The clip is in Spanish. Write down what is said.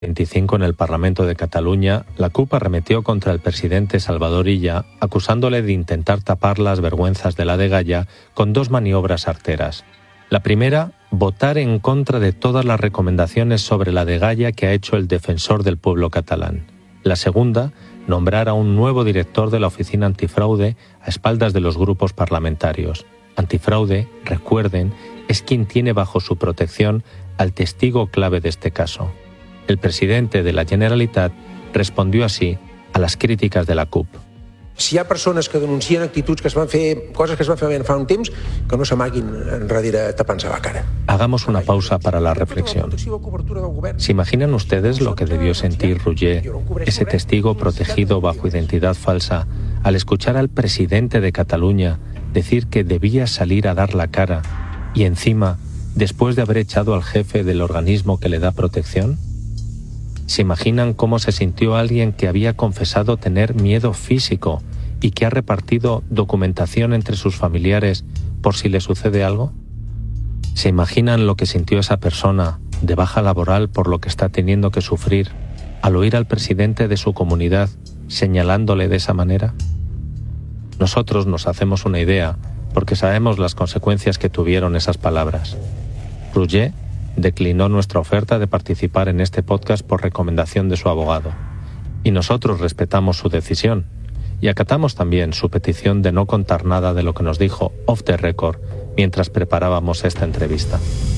25 en el Parlamento de Cataluña, la CUP arremetió contra el presidente Salvador Illa, acusándole de intentar tapar las vergüenzas de la degalla con dos maniobras arteras. La primera, votar en contra de todas las recomendaciones sobre la degalla que ha hecho el defensor del pueblo catalán. La segunda, nombrar a un nuevo director de la Oficina Antifraude a espaldas de los grupos parlamentarios. Antifraude, recuerden, es quien tiene bajo su protección al testigo clave de este caso. El presidente de la Generalitat respondió así a las críticas de la CUP. Si hi ha persones que denuncien actituds que es van fer, coses que es van fer fa un temps, que no s'amaguin enrere tapant-se la cara. Hagamos una pausa para la reflexión. ¿Se imaginan ustedes lo que debió sentir Roger, ese testigo protegido bajo identidad falsa, al escuchar al presidente de Cataluña decir que debía salir a dar la cara y encima, después de haber echado al jefe del organismo que le da protección? ¿Se imaginan cómo se sintió alguien que había confesado tener miedo físico y que ha repartido documentación entre sus familiares por si le sucede algo? ¿Se imaginan lo que sintió esa persona de baja laboral por lo que está teniendo que sufrir al oír al presidente de su comunidad señalándole de esa manera? Nosotros nos hacemos una idea porque sabemos las consecuencias que tuvieron esas palabras. Roger declinó nuestra oferta de participar en este podcast por recomendación de su abogado. Y nosotros respetamos su decisión y acatamos también su petición de no contar nada de lo que nos dijo off the record mientras preparábamos esta entrevista.